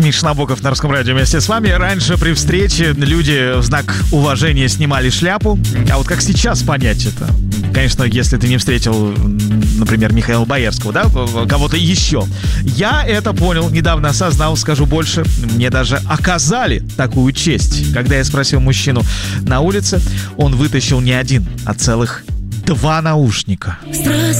Миша Набоков на Русском радио вместе с вами. Раньше при встрече люди в знак уважения снимали шляпу. А вот как сейчас понять это? Конечно, если ты не встретил, например, Михаила Боярского, да, кого-то еще. Я это понял, недавно осознал, скажу больше. Мне даже оказали такую честь. Когда я спросил мужчину на улице, он вытащил не один, а целых 2 наушника.